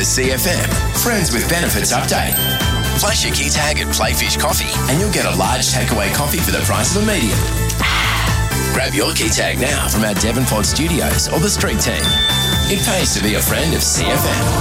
A CFM Friends with Benefits update. Flash your key tag at Playfish Coffee and you'll get a large takeaway coffee for the price of a medium. Grab your key tag now from our Devonport studios or the street team. It pays to be a friend of CFM.